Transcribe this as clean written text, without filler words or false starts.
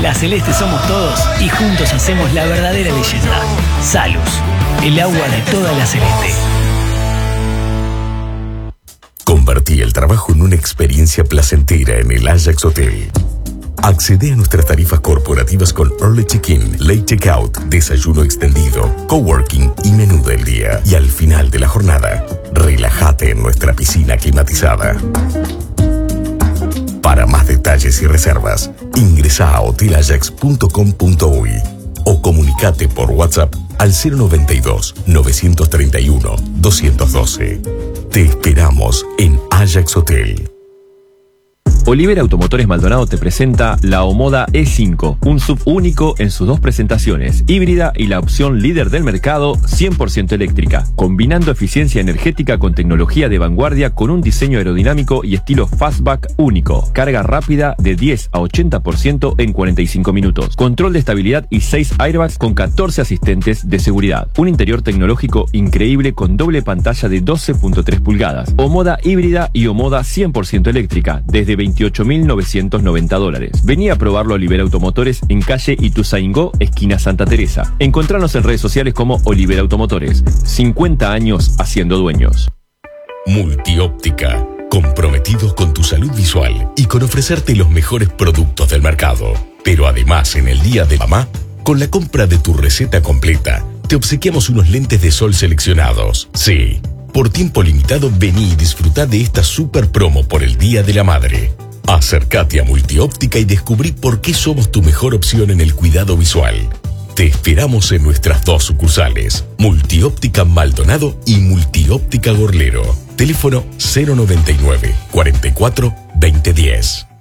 La Celeste somos todos y juntos hacemos la verdadera leyenda. Salus, el agua de toda La Celeste. Convertí el trabajo en una experiencia placentera en el Ajax Hotel. Accede a nuestras tarifas corporativas con Early Check-in, Late Checkout, desayuno extendido, coworking y menú del día. Y al final de la jornada, relájate en nuestra piscina climatizada. Para más detalles y reservas, ingresa a hotelajax.com.uy o comunicate por WhatsApp al 092-931-212. Te esperamos en Ajax Hotel. Olivera Automotores Maldonado te presenta la Omoda E5, un SUV único en sus dos presentaciones, híbrida y la opción líder del mercado, 100% eléctrica, combinando eficiencia energética con tecnología de vanguardia con un diseño aerodinámico y estilo fastback único, carga rápida de 10 a 80% en 45 minutos, control de estabilidad y 6 airbags con 14 asistentes de seguridad, un interior tecnológico increíble con doble pantalla de 12.3 pulgadas, Omoda híbrida y Omoda 100% eléctrica, desde $28.990. Vení a probarlo a Olivera Automotores en calle Ituzaingó, esquina Santa Teresa. Encontranos en redes sociales como Olivera Automotores. 50 años haciendo dueños. Multióptica, comprometidos con tu salud visual y con ofrecerte los mejores productos del mercado. Pero además, en el Día de Mamá, con la compra de tu receta completa, te obsequiamos unos lentes de sol seleccionados. Sí, por tiempo limitado vení y disfrutá de esta super promo por el Día de la Madre. Acércate a Multióptica y descubrí por qué somos tu mejor opción en el cuidado visual. Te esperamos en nuestras dos sucursales, Multióptica Maldonado y Multióptica Gorlero. Teléfono 099 44 2010.